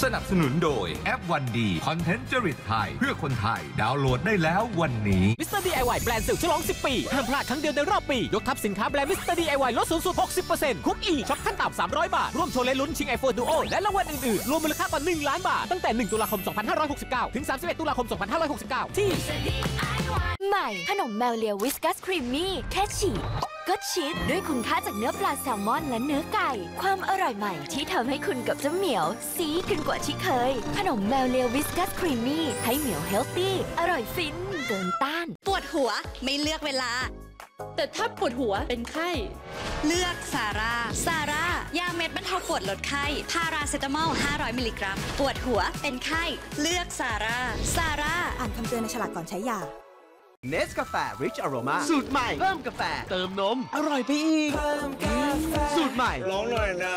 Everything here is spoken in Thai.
สนับสนุนโดยแอปวันดีคอนเทนต์จริตไทยเพื่อคนไทยดาวน์โหลดได้แล้ววันนี้มิสเตอร์ DIY แบรนด์สึกฉลอง10 ปีห้ามพลาดครั้งเดียวในรอบปียกทัพสินค้าแบรนด์มิสเตอร์ DIY ลดสูงสุด 60% คุ้มอีกช็อปขั้นต่ำ300 บาทร่วมโชว์และลุ้นชิง iPhone Duo และรางวัลอื่นๆรวมมูลค่ากว่า1 ล้านบาทตั้งแต่1 ตุลาคม 2569 ถึง 31 ตุลาคม 2569 ที่ใหม่ขนมแมวเลียวิสกัสครีมมี่แค่ฉีดก็ชีสด้วยคุณค่าจากเนื้อปลาแซลมอนและเนื้อไก่ความอร่อยใหม่ที่ทำให้คุณกับเจ้าเหมียวซีกันกว่าที่เคยขนมแมวเลียวิสกัสครีมมี่ให้เหมียวเฮลตี้อร่อยฟินเกินต้านปวดหัวไม่เลือกเวลาแต่ถ้าปวดหัวเป็นไข้เลือกซาร่ายาเม็ดบรรเทาปวดลดไข้พาราเซตามอล500 มิลลิกรัมปวดหัวเป็นไข้เลือกซาร่าอ่านคำเตือนในฉลากก่อนใช้ยาเนสกาแฟ Rich Aroma สูตรใหม่เพิ่มกาแฟเติมนมอร่อยไปอีกสูตรใหม่ร้องหน่อยนะ